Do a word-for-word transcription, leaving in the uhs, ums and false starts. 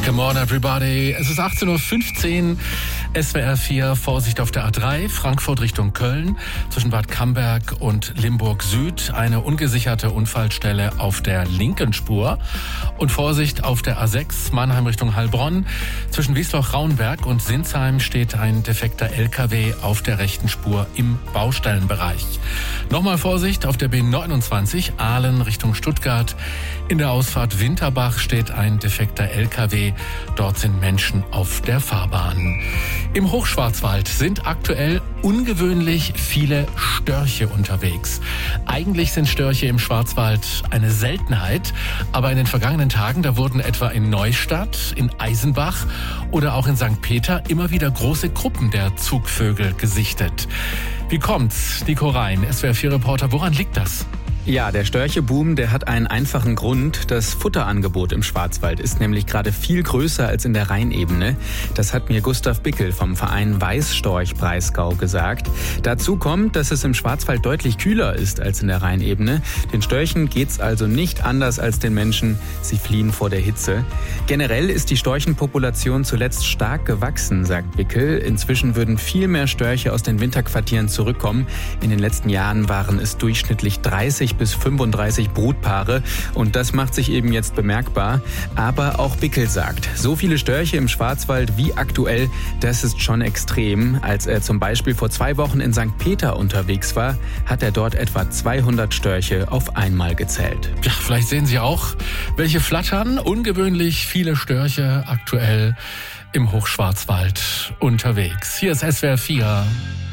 Come on everybody. Es ist achtzehn Uhr fünfzehn, S W R vier, Vorsicht auf der A drei, Frankfurt Richtung Köln, zwischen Bad Camberg und Limburg Süd, eine ungesicherte Unfallstelle auf der linken Spur. Und Vorsicht auf der A sechs, Mannheim Richtung Heilbronn, zwischen Wiesloch-Raunberg und Sinsheim steht ein defekter L K W auf der rechten Spur im Baustellenbereich. Nochmal Vorsicht auf der B neunundzwanzig, Aalen Richtung Stuttgart. In der Ausfahrt Winterbach steht ein defekter L K W. Dort sind Menschen auf der Fahrbahn. Im Hochschwarzwald sind aktuell ungewöhnlich viele Störche unterwegs. Eigentlich sind Störche im Schwarzwald eine Seltenheit, aber in den vergangenen Tagen, da wurden etwa in Neustadt, in Eisenbach oder auch in Sankt Peter immer wieder große Gruppen der Zugvögel gesichtet. Wie kommt's, Nico Rhein, S W R vier Reporter, woran liegt das? Ja, der Störcheboom, der hat einen einfachen Grund. Das Futterangebot im Schwarzwald ist nämlich gerade viel größer als in der Rheinebene. Das hat mir Gustav Bickel vom Verein Weißstorch-Breisgau gesagt. Dazu kommt, dass es im Schwarzwald deutlich kühler ist als in der Rheinebene. Den Störchen geht's also nicht anders als den Menschen. Sie fliehen vor der Hitze. Generell ist die Storchenpopulation zuletzt stark gewachsen, sagt Bickel. Inzwischen würden viel mehr Störche aus den Winterquartieren zurückkommen. In den letzten Jahren waren es durchschnittlich dreißig bis fünfunddreißig Brutpaare und das macht sich eben jetzt bemerkbar. Aber auch Bickel sagt, so viele Störche im Schwarzwald wie aktuell, das ist schon extrem. Als er zum Beispiel vor zwei Wochen in Sankt Peter unterwegs war, hat er dort etwa zweihundert Störche auf einmal gezählt. Ja, vielleicht sehen Sie auch, welche flattern. Ungewöhnlich viele Störche aktuell im Hochschwarzwald unterwegs. Hier ist S W R vier.